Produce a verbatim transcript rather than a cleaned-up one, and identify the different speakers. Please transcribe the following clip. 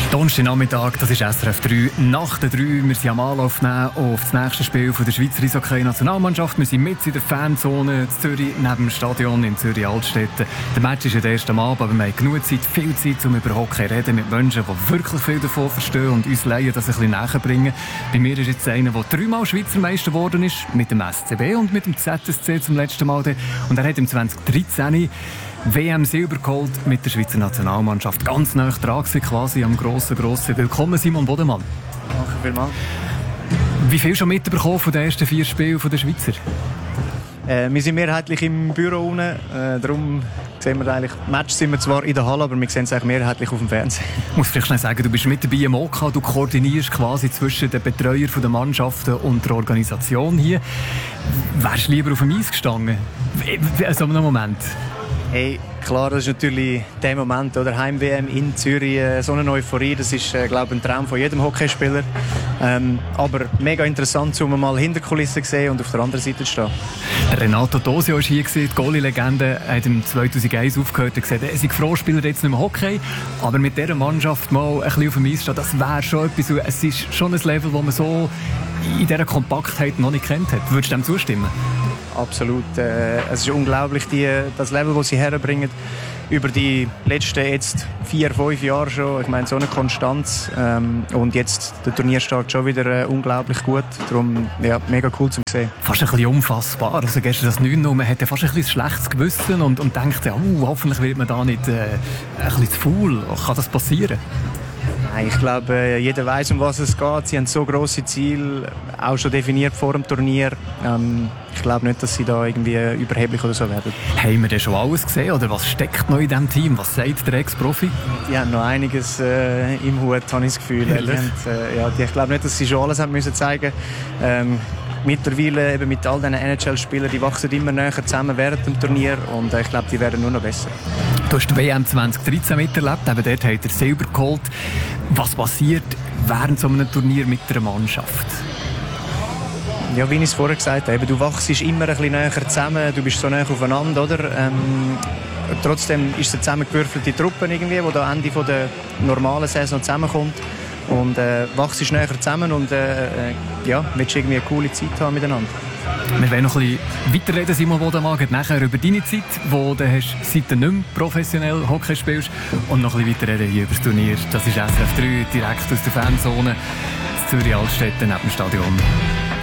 Speaker 1: Donnerstagnachmittag, das ist S R F drei. Nach der drei, wir sind am Anlauf nehmen auf das nächste Spiel von der Schweizer Eishockey-Nationalmannschaft. Wir sind mitten in der Fanzone in Zürich, neben dem Stadion in Zürich-Altstetten. Der Match ist ja erst am Abend, aber wir haben genug Zeit, viel Zeit, um über Hockey zu reden mit Menschen, die wirklich viel davon verstehen und uns Laien das ein bisschen näher bringen. Bei mir ist jetzt einer, der dreimal Schweizer Meister geworden ist, mit dem S C B und mit dem Z S C zum letzten Mal. Und er hat im zwanzig dreizehn W M Silber geholt mit der Schweizer Nationalmannschaft. Ganz nah dran quasi am grossen, grossen Willkommen, Simon Bodemann.
Speaker 2: Danke vielmals.
Speaker 1: Wie viel schon mitbekommen von den ersten vier Spielen der Schweizer?
Speaker 2: Äh, wir sind mehrheitlich im Büro unten. Äh, darum sehen wir eigentlich, Match sind wir zwar in der Halle, aber wir sehen es eigentlich mehrheitlich auf dem Fernsehen.
Speaker 1: Ich muss vielleicht schnell sagen, du bist mit dabei im O K, du koordinierst quasi zwischen den Betreuern der Mannschaften und der Organisation hier. Wärst du lieber auf dem Eis gestanden? So einem Moment.
Speaker 2: Hey, klar, das ist natürlich der Moment, oder Heim-W M in Zürich, äh, so eine Euphorie, das ist, äh, glaube ich, ein Traum von jedem Hockeyspieler. Ähm, aber mega interessant, um mal hinter Kulissen zu sehen und auf der anderen Seite zu stehen.
Speaker 1: Renato Dosio war hier, die Goalie-Legende, hat im zweitausendeins aufgehört und gesagt, er sei froh, spielt jetzt nicht mehr Hockey, aber mit dieser Mannschaft mal ein bisschen auf dem Eis stehen, das wäre schon etwas, es ist schon ein Level, das man so in dieser Kompaktheit noch nicht kennt hat. Würdest du dem zustimmen?
Speaker 2: Absolut. Äh, es ist unglaublich, die, das Level, das sie herbringen, über die letzten jetzt vier, fünf Jahre schon. Ich meine, so eine Konstanz. Ähm, und jetzt der Turnierstart schon wieder äh, unglaublich gut. Darum, ja, mega cool zu sehen.
Speaker 1: Fast ein bisschen unfassbar. Also gestern das neun null, man hat ja fast ein bisschen schlechtes Gewissen und, und denkt, ja, uh, hoffentlich wird man da nicht äh, ein bisschen zu faul. Kann das passieren?
Speaker 2: Nein, ich glaube, jeder weiß, um was es geht. Sie haben so grosse Ziele, auch schon definiert vor dem Turnier. Ähm, ich glaube nicht, dass sie da irgendwie überheblich oder so werden. Haben
Speaker 1: wir denn schon alles gesehen? Oder was steckt noch in diesem Team? Was sagt der Ex-Profi?
Speaker 2: Die haben noch einiges äh, im Hut, habe ich das Gefühl. Die haben, äh, ja, die, ich glaube nicht, dass sie schon alles haben müssen zeigen ähm, Mittlerweile eben mit all diesen N H L-Spielern, die wachsen immer näher zusammen während dem Turnier und äh, ich glaube, die werden nur noch besser.
Speaker 1: Du hast die W M zwanzig dreizehn miterlebt, eben dort hat er Silber geholt. Was passiert während so einem Turnier mit einer Mannschaft?
Speaker 2: Ja, wie ich es vorher gesagt habe, du wachst immer ein bisschen näher zusammen, du bist so näher aufeinander, oder? Ähm, trotzdem ist es eine zusammengewürfelte Truppe, irgendwie, die am Ende der normalen Saison zusammenkommt. Und äh, wachst näher zusammen und äh, äh, ja, willst irgendwie eine coole Zeit haben miteinander.
Speaker 1: Wir wollen noch ein bisschen weiterreden, Simon Bodemann, nachher über deine Zeit, wo du hast, seit du nicht mehr professionell Hockey spielst, und noch ein bisschen weiterreden hier über das Turnier. Das ist S R F drei, direkt aus der Fanzone, in Zürich-Altstetten neben dem Stadion.